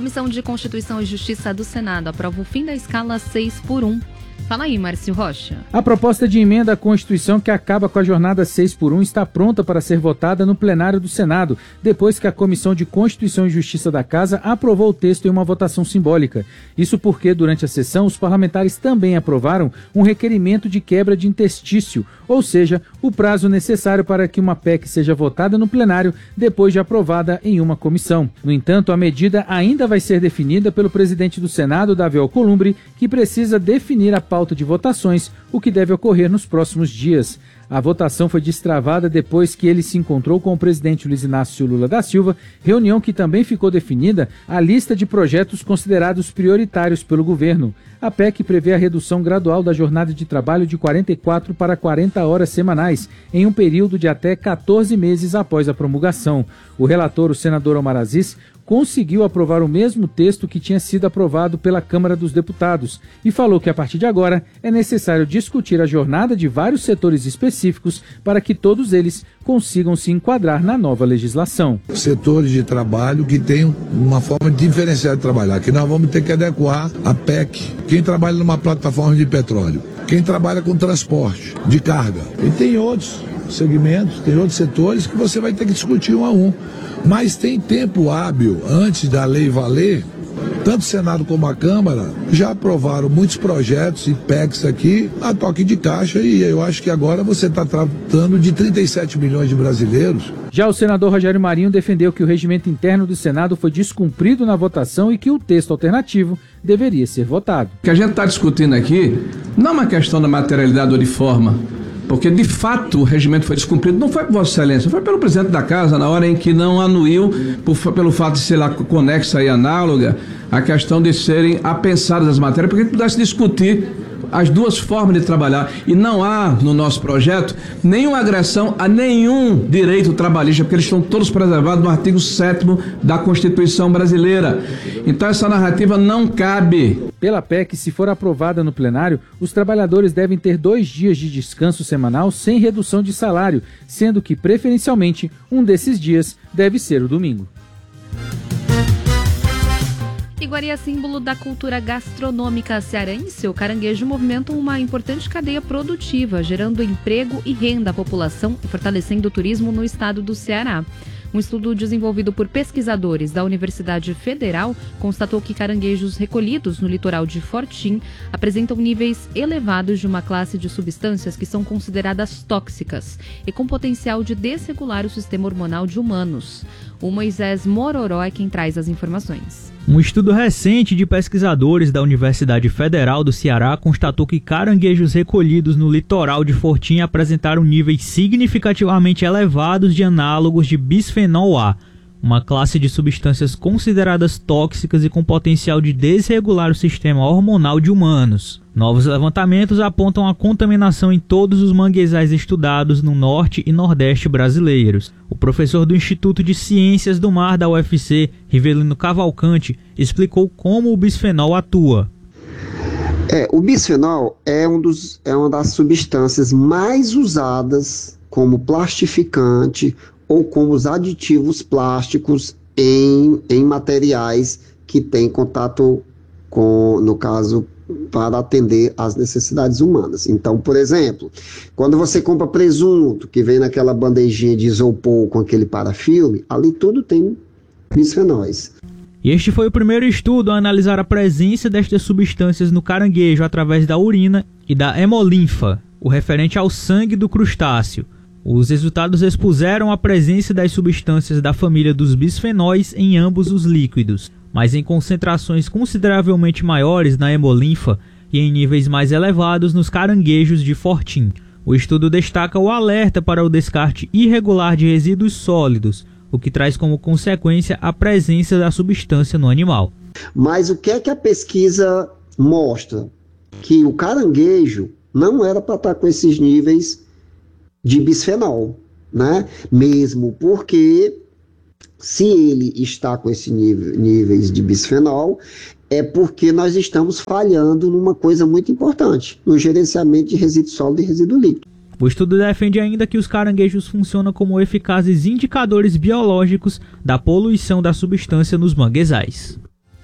Comissão de Constituição e Justiça do Senado aprova o fim da escala 6x1. Fala aí, Márcio Rocha. A proposta de emenda à Constituição que acaba com a jornada 6x1 está pronta para ser votada no plenário do Senado, depois que a Comissão de Constituição e Justiça da Casa aprovou o texto em uma votação simbólica. Isso porque, durante a sessão, os parlamentares também aprovaram um requerimento de quebra de interstício, ou seja, o prazo necessário para que uma PEC seja votada no plenário depois de aprovada em uma comissão. No entanto, a medida ainda vai ser definida pelo presidente do Senado, Davi Alcolumbre, que precisa definir a pauta de votações, o que deve ocorrer nos próximos dias. A votação foi destravada depois que ele se encontrou com o presidente Luiz Inácio Lula da Silva, reunião que também ficou definida a lista de projetos considerados prioritários pelo governo. A PEC prevê a redução gradual da jornada de trabalho de 44 para 40 horas semanais, em um período de até 14 meses após a promulgação. O relator, o senador Omar Aziz, conseguiu aprovar o mesmo texto que tinha sido aprovado pela Câmara dos Deputados e falou que a partir de agora é necessário discutir a jornada de vários setores específicos para que todos eles consigam se enquadrar na nova legislação. Setores de trabalho que têm uma forma diferenciada de trabalhar, que nós vamos ter que adequar a PEC. Quem trabalha numa plataforma de petróleo, quem trabalha com transporte de carga, e tem outros segmentos, tem outros setores que você vai ter que discutir um a um. Mas tem tempo hábil antes da lei valer. Tanto o Senado como a Câmara já aprovaram muitos projetos e PECs aqui a toque de caixa, e eu acho que agora você está tratando de 37 milhões de brasileiros. Já o senador Rogério Marinho defendeu que o regimento interno do Senado foi descumprido na votação e que o texto alternativo deveria ser votado. O que a gente está discutindo aqui não é uma questão da materialidade ou de forma, porque de fato o regimento foi descumprido, não foi por Vossa Excelência, foi pelo presidente da Casa, na hora em que não anuiu, pelo fato de ser lá conexa e análoga, a questão de serem apensadas as matérias, para que a gente pudesse discutir as duas formas de trabalhar. E não há no nosso projeto nenhuma agressão a nenhum direito trabalhista, porque eles estão todos preservados no artigo 7º da Constituição brasileira. Então essa narrativa não cabe. Pela PEC, se for aprovada no plenário, os trabalhadores devem ter 2 dias de descanso semanal sem redução de salário, sendo que, preferencialmente, um desses dias deve ser o domingo. Iguari é símbolo da cultura gastronômica cearense. O caranguejo movimenta uma importante cadeia produtiva, gerando emprego e renda à população e fortalecendo o turismo no estado do Ceará. Um estudo desenvolvido por pesquisadores da Universidade Federal constatou que caranguejos recolhidos no litoral de Fortim apresentam níveis elevados de uma classe de substâncias que são consideradas tóxicas e com potencial de desregular o sistema hormonal de humanos. O Moisés Mororó é quem traz as informações. Um estudo recente de pesquisadores da Universidade Federal do Ceará constatou que caranguejos recolhidos no litoral de Fortim apresentaram níveis significativamente elevados de análogos de bisfenol A, uma classe de substâncias consideradas tóxicas e com potencial de desregular o sistema hormonal de humanos. Novos levantamentos apontam a contaminação em todos os manguezais estudados no norte e nordeste brasileiros. O professor do Instituto de Ciências do Mar da UFC, Rivelino Cavalcante, explicou como o bisfenol atua. O bisfenol é uma das substâncias mais usadas como plastificante ou como os aditivos plásticos em materiais que têm contato com, no caso, para atender às necessidades humanas. Então, por exemplo, quando você compra presunto, que vem naquela bandejinha de isopor com aquele parafilme, ali tudo tem bisfenóis. E este foi o primeiro estudo a analisar a presença destas substâncias no caranguejo através da urina e da hemolinfa, o referente ao sangue do crustáceo. Os resultados expuseram a presença das substâncias da família dos bisfenóis em ambos os líquidos, mas em concentrações consideravelmente maiores na hemolinfa e em níveis mais elevados nos caranguejos de Fortim. O estudo destaca o alerta para o descarte irregular de resíduos sólidos, o que traz como consequência a presença da substância no animal. Mas o que é que a pesquisa mostra? Que o caranguejo não era para estar com esses níveis de bisfenol, né? Mesmo porque se ele está com esses níveis de bisfenol, é porque nós estamos falhando numa coisa muito importante, no gerenciamento de resíduo sólido e resíduo líquido. O estudo defende ainda que os caranguejos funcionam como eficazes indicadores biológicos da poluição da substância nos manguezais.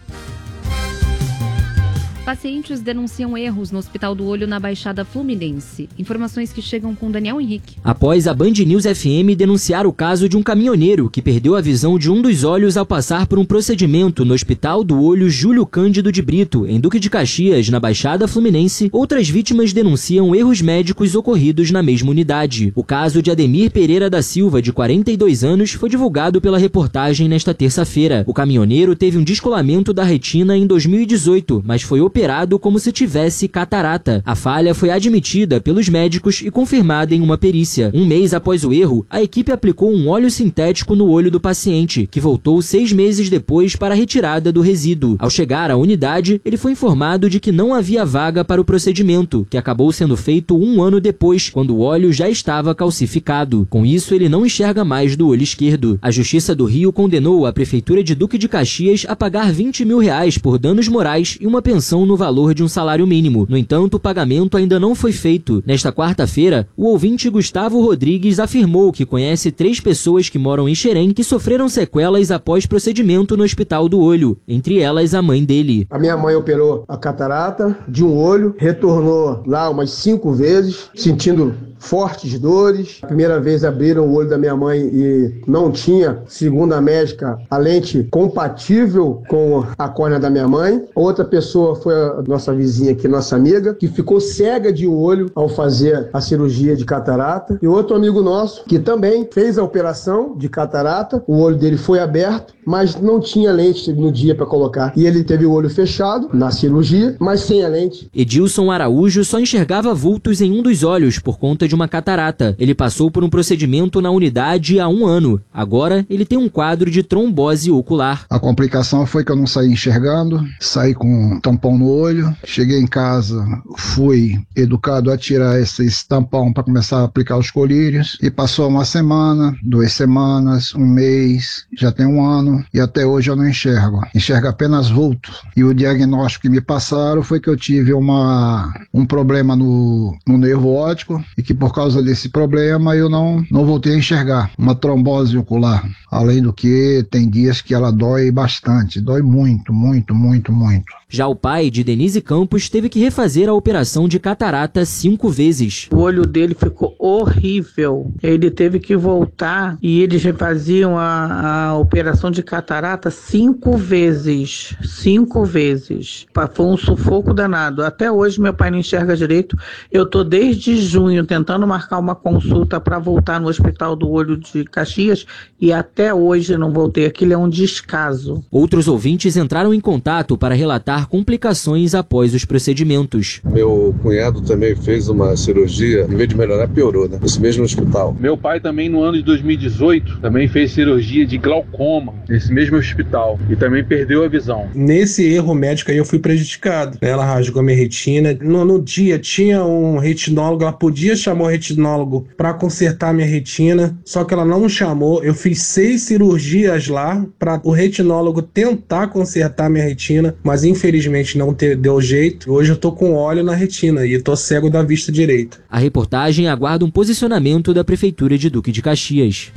Pacientes denunciam erros no Hospital do Olho na Baixada Fluminense. Informações que chegam com Daniel Henrique. Após a Band News FM denunciar o caso de um caminhoneiro que perdeu a visão de um dos olhos ao passar por um procedimento no Hospital do Olho Júlio Cândido de Brito, em Duque de Caxias, na Baixada Fluminense, outras vítimas denunciam erros médicos ocorridos na mesma unidade. O caso de Ademir Pereira da Silva, de 42 anos, foi divulgado pela reportagem nesta terça-feira. O caminhoneiro teve um descolamento da retina em 2018, mas foi operado como se tivesse catarata. A falha foi admitida pelos médicos e confirmada em uma perícia. Um mês após o erro, a equipe aplicou um óleo sintético no olho do paciente, que voltou 6 meses depois para a retirada do resíduo. Ao chegar à unidade, ele foi informado de que não havia vaga para o procedimento, que acabou sendo feito 1 ano depois, quando o óleo já estava calcificado. Com isso, ele não enxerga mais do olho esquerdo. A Justiça do Rio condenou a Prefeitura de Duque de Caxias a pagar R$20 mil por danos morais e uma pensão no valor de um salário mínimo. No entanto, o pagamento ainda não foi feito. Nesta quarta-feira, o ouvinte Gustavo Rodrigues afirmou que conhece 3 pessoas que moram em Xerém que sofreram sequelas após procedimento no Hospital do Olho, entre elas a mãe dele. A minha mãe operou a catarata de um olho, retornou lá umas 5 vezes, sentindo fortes dores. A primeira vez abriram o olho da minha mãe e não tinha, segundo a médica, a lente compatível com a córnea da minha mãe. Outra pessoa foi a nossa vizinha aqui, nossa amiga, que ficou cega de um olho ao fazer a cirurgia de catarata. E outro amigo nosso que também fez a operação de catarata, o olho dele foi aberto, mas não tinha lente no dia para colocar. E ele teve o olho fechado na cirurgia, mas sem a lente. Edilson Araújo só enxergava vultos em um dos olhos por conta de uma catarata. Ele passou por um procedimento na unidade há 1 ano. Agora, ele tem um quadro de trombose ocular. A complicação foi que eu não saí enxergando, saí com um tampão no olho. Cheguei em casa, fui educado a tirar esse tampão para começar a aplicar os colírios. E passou 1 semana, 2 semanas, 1 mês, já tem 1 ano e até hoje eu não enxergo. Enxergo apenas vulto. E o diagnóstico que me passaram foi que eu tive um problema no nervo óptico e que por causa desse problema eu não voltei a enxergar. Uma trombose ocular. Além do que tem dias que ela dói bastante. Dói muito, muito, muito, muito. Já o pai de Denise Campos teve que refazer a operação de catarata 5 vezes. O olho dele ficou horrível. Ele teve que voltar e eles refaziam a operação de catarata 5 vezes. 5 vezes. Foi um sufoco danado. Até hoje meu pai não enxerga direito. Eu tô desde junho tentando marcar uma consulta para voltar no Hospital do Olho de Caxias e até hoje não voltei. Aquilo é um descaso. Outros ouvintes entraram em contato para relatar complicações após os procedimentos. Meu cunhado também fez uma cirurgia, em vez de melhorar, piorou, né? Nesse mesmo hospital. Meu pai também, no ano de 2018, também fez cirurgia de glaucoma, nesse mesmo hospital, e também perdeu a visão. Nesse erro médico aí eu fui prejudicado. Ela rasgou minha retina. No dia tinha um retinólogo, ela podia chamar o retinólogo para consertar minha retina, só que ela não chamou. Eu fiz 6 cirurgias lá para o retinólogo tentar consertar minha retina, mas infelizmente não deu jeito. Hoje eu tô com óleo na retina e tô cego da vista direita. A reportagem aguarda um posicionamento da Prefeitura de Duque de Caxias.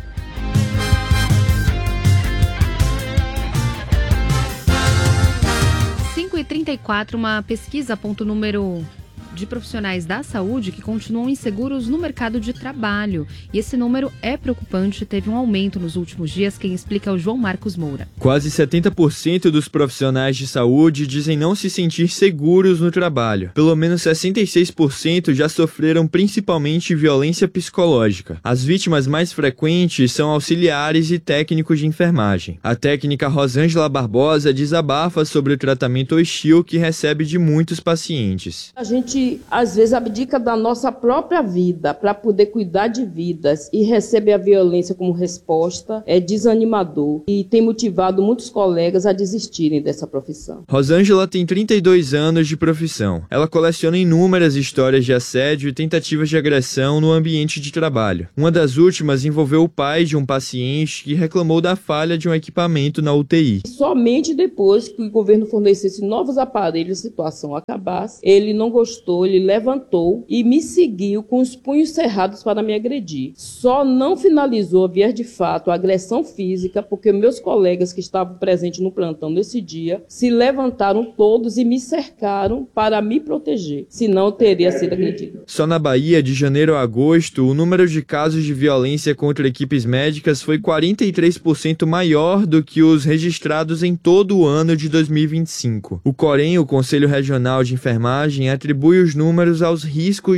5h34, uma pesquisa aponta o número de profissionais da saúde que continuam inseguros no mercado de trabalho. E esse número é preocupante, teve um aumento nos últimos dias. Quem explica é o João Marcos Moura. Quase 70% dos profissionais de saúde dizem não se sentir seguros no trabalho. Pelo menos 66% já sofreram principalmente violência psicológica. As vítimas mais frequentes são auxiliares e técnicos de enfermagem. A técnica Rosângela Barbosa desabafa sobre o tratamento hostil que recebe de muitos pacientes. A gente às vezes abdica da nossa própria vida para poder cuidar de vidas e receber a violência como resposta é desanimador e tem motivado muitos colegas a desistirem dessa profissão. Rosângela tem 32 anos de profissão. Ela coleciona inúmeras histórias de assédio e tentativas de agressão no ambiente de trabalho. Uma das últimas envolveu o pai de um paciente que reclamou da falha de um equipamento na UTI. Somente depois que o governo fornecesse novos aparelhos, a situação acabasse, ele não gostou apontou, ele levantou e me seguiu com os punhos cerrados para me agredir. Só não finalizou a viés de fato a agressão física porque meus colegas que estavam presentes no plantão nesse dia se levantaram todos e me cercaram para me proteger, senão eu teria sido agredido. Só na Bahia, de janeiro a agosto, o número de casos de violência contra equipes médicas foi 43% maior do que os registrados em todo o ano de 2025. O COREN, o Conselho Regional de Enfermagem, atribui os números aos riscos